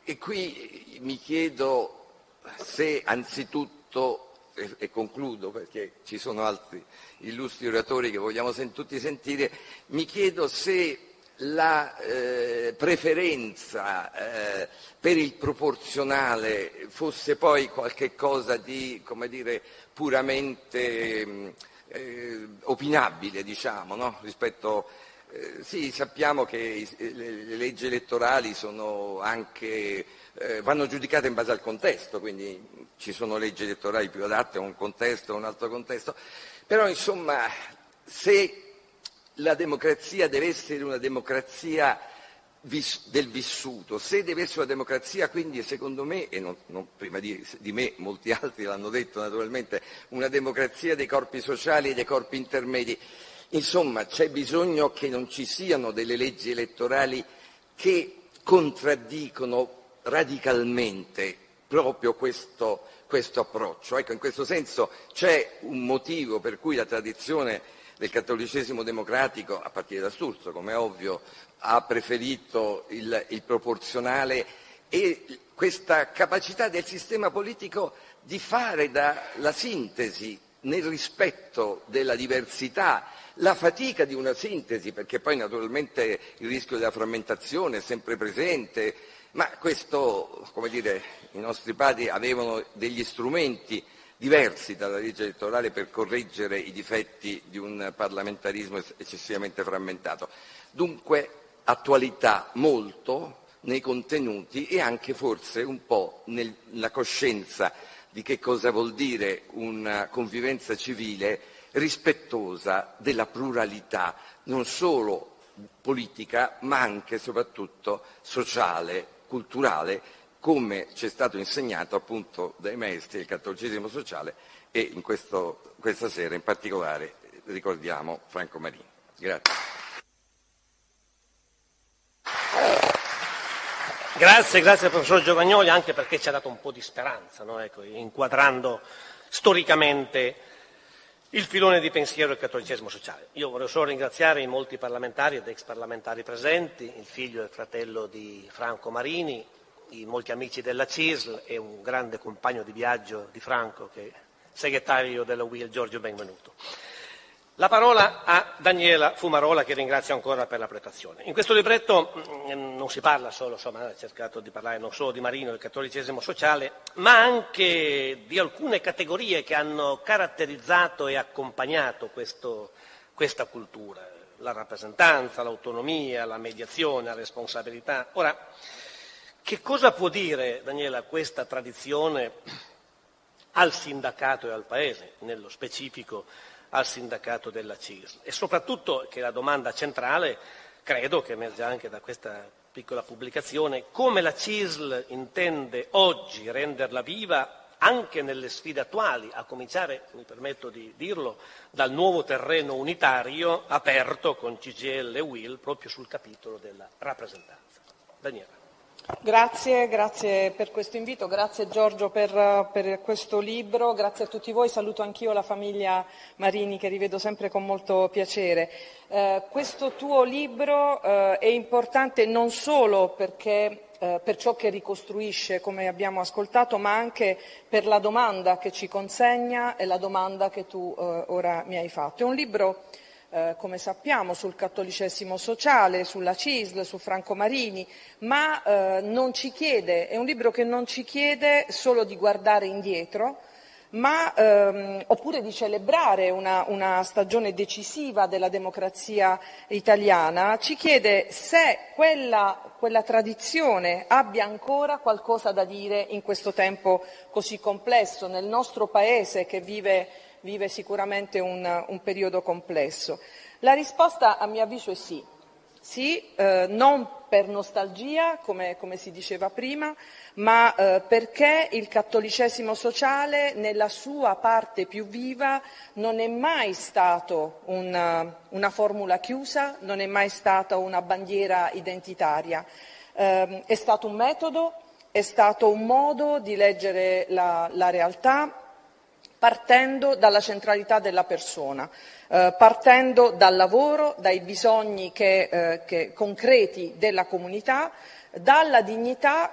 E qui mi chiedo se anzitutto, e concludo perché ci sono altri illustri oratori che vogliamo tutti sentire, mi chiedo se la preferenza per il proporzionale fosse poi qualche cosa di, come dire, puramente opinabile, diciamo, no? Rispetto, sì, sappiamo che le leggi elettorali sono anche, vanno giudicate in base al contesto, quindi ci sono leggi elettorali più adatte a un contesto o a un altro contesto, però insomma se la democrazia deve essere una democrazia del vissuto, se deve essere una democrazia, quindi secondo me, e non prima di me molti altri l'hanno detto naturalmente, una democrazia dei corpi sociali e dei corpi intermedi, insomma c'è bisogno che non ci siano delle leggi elettorali che contraddicono radicalmente proprio questo approccio. Ecco, in questo senso c'è un motivo per cui la tradizione del cattolicesimo democratico, a partire da Sturzo, come è ovvio, ha preferito il proporzionale, e questa capacità del sistema politico di fare la sintesi nel rispetto della diversità, la fatica di una sintesi, perché poi naturalmente il rischio della frammentazione è sempre presente, ma questo, come dire, i nostri padri avevano degli strumenti diversi dalla legge elettorale per correggere i difetti di un parlamentarismo eccessivamente frammentato. Dunque attualità molto nei contenuti e anche forse un po' nella coscienza di che cosa vuol dire una convivenza civile rispettosa della pluralità, non solo politica ma anche e soprattutto sociale, culturale, come ci è stato insegnato appunto dai maestri del cattolicesimo sociale, e in questa sera in particolare ricordiamo Franco Marini. Grazie. Grazie professor Giovagnoli, anche perché ci ha dato un po' di speranza, no? Ecco, inquadrando storicamente il filone di pensiero del cattolicesimo sociale. Io vorrei solo ringraziare i molti parlamentari ed ex parlamentari presenti, il figlio e il fratello di Franco Marini, i molti amici della CISL e un grande compagno di viaggio di Franco, che è segretario della UIL, Giorgio Benvenuto. La parola a Daniela Fumarola, che ringrazio ancora per la prestazione. In questo libretto non si parla solo, insomma, ha cercato di parlare non solo di Marino e del cattolicesimo sociale, ma anche di alcune categorie che hanno caratterizzato e accompagnato questa cultura: la rappresentanza, l'autonomia, la mediazione, la responsabilità. Ora, che cosa può dire, Daniela, questa tradizione al sindacato e al Paese, nello specifico al sindacato della CISL? E soprattutto, che la domanda centrale, credo che emerge anche da questa piccola pubblicazione, come la CISL intende oggi renderla viva anche nelle sfide attuali, a cominciare, mi permetto di dirlo, dal nuovo terreno unitario aperto con CGIL e UIL proprio sul capitolo della rappresentanza. Daniela. Grazie per questo invito, grazie Giorgio per questo libro, grazie a tutti voi, saluto anch'io la famiglia Marini che rivedo sempre con molto piacere. Questo tuo libro è importante non solo perché per ciò che ricostruisce, come abbiamo ascoltato, ma anche per la domanda che ci consegna e la domanda che tu ora mi hai fatto. È un libro, come sappiamo, sul cattolicesimo sociale, sulla CISL, su Franco Marini, ma è un libro che non ci chiede solo di guardare indietro, oppure di celebrare una stagione decisiva della democrazia italiana, ci chiede se quella tradizione abbia ancora qualcosa da dire in questo tempo così complesso, nel nostro Paese che vive sicuramente un periodo complesso. La risposta, a mio avviso, è sì. Sì, non per nostalgia, come si diceva prima, ma perché il cattolicesimo sociale, nella sua parte più viva, non è mai stato una formula chiusa, non è mai stata una bandiera identitaria. È stato un metodo, è stato un modo di leggere la realtà, partendo dalla centralità della persona, partendo dal lavoro, dai bisogni concreti della comunità, dalla dignità